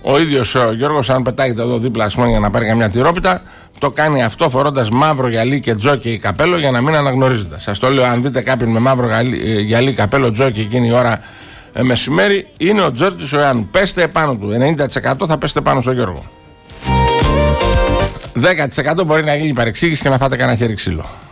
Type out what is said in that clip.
Ο ίδιος ο Γιώργος, αν πετάγεται εδώ δίπλα, ας πούμε, για να πάρει καμιά τυρόπιτα, το κάνει αυτό φορώντας μαύρο γυαλί και τζόκι καπέλο για να μην αναγνωρίζεται. Σας το λέω, αν δείτε κάποιον με μαύρο γυαλί, καπέλο, τζόκι εκείνη η ώρα μεσημέρι, είναι ο Τζόρτζης ο Ιωάννου. Πέστε επάνω του. 90% θα πέστε πάνω στον Γιώργο. 10% μπορεί να γίνει παρεξήγηση και να φάτε κανένα χέρι ξύλο.